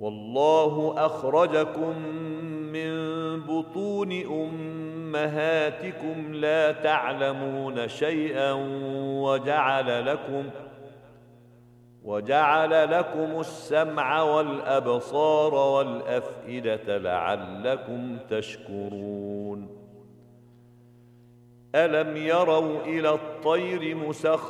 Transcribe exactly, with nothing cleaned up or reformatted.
والله أخرجكم من بطون أمهاتكم لا تعلمون شيئا وجعل لكم وجعل لكم السمع والأبصار والأفئدة لعلكم تشكرون. ألم يروا إلى الطير مسخرات